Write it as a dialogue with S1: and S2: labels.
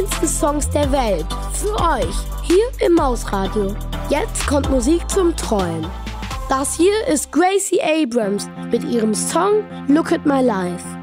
S1: Songs der Welt. Für euch. Hier im Mausradio. Jetzt kommt Musik zum Träumen. Das hier ist Gracie Abrams mit ihrem Song Look at My Life.